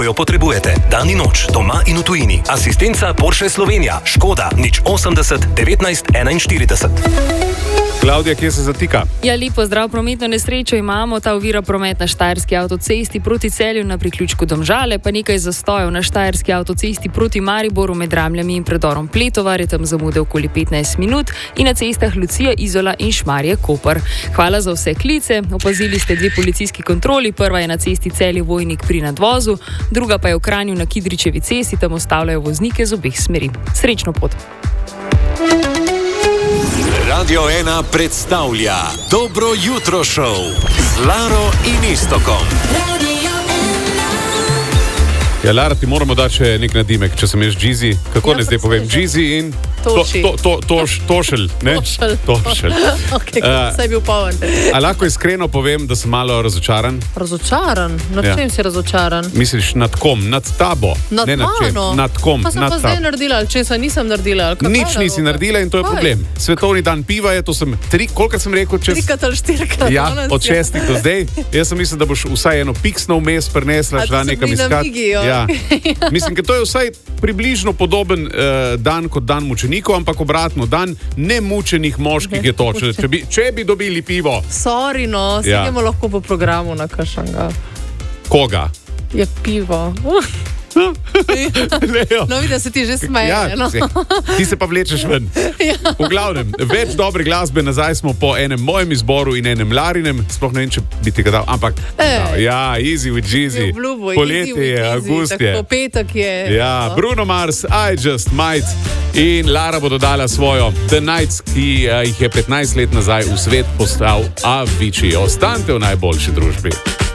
jo potrebujete. Dan in noč, doma in v tujini. Asistenca Porsche Slovenija. Škoda 080 19 41. Klavdija, kje se zatika? Ja, lepo zdrav, prometno nesrečo imamo. Ta ovira promet na Štajerski avtocesti proti Celju na priključku Domžale, pa nekaj zastojev na Štajerski avtocesti proti Mariboru med Ramljami in predorom Pletovar, je tam zamude okoli 15 minut, in na cestah Lucija, Izola in Šmarje Koper. Hvala za vse klice. Opazili ste 2 policijski kontroli. Prva je na cesti Celje Vojnik pri nadvozu, druga pa je v Kranju na Kidričevi cesti, tam ostavljajo voznike z obeh smeri. Srečno pot. Radio 1 predstavlja Dobro jutro show z Laro in Iztokom. Ja, Lara, ti moramo dati še nek nadimek, če sem jaz Džizi. Kako ne zdaj povem? Džizi in Tošelj. Tošelj. Okay, saj bil poln. A lahko iskreno povem, da sem malo razočaran? Razočaran? Nad čem si razočaran? Misliš nad kom? Nad tabo? Nad mano? Nad kom? Pa sem pa zdaj naredila, ali česa nisem naredila? Nič nisi naredila in to je problem. Svetovni dan piva je, to sem kolikrat sem rekel? 3 ali 4. Ja, od 6 do zdaj. Jaz sem mislil, da boš vsaj eno piksno vmes prinesla, šla nekam iskat. Ja. Mislim, da to je vsaj približno podoben dan kot dan mučenikov, ampak obratno, dan nemučenih moških je to, če bi dobili pivo. Sorry, no, sedemo lahko po programu na kakšnega. Koga? Je pivo. No, vidim, da se ti že smeje. Ja, no. Ti se pa vlečeš ven. Ja. V glavnem, več dobre glasbe, nazaj smo po enem mojem izboru in enem Larinem, sploh ne vem, če bi ti ga dal, ampak ja, easy with Jeezy. Poletje je, avgust je. Tako petek je. Ja, Bruno Mars, I Just Might in Lara bo dodala svojo The Nights, ki jih je 15 let nazaj v svet postal Avicii. Ostanite v najboljši družbi.